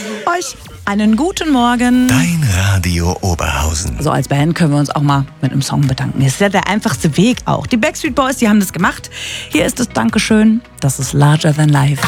Euch einen guten Morgen. Dein Radio Oberhausen. So, als Band können wir uns auch mal mit einem Song bedanken. Das ist ja der einfachste Weg auch. Die Backstreet Boys, die haben das gemacht. Hier ist das Dankeschön. Das ist Larger Than Life.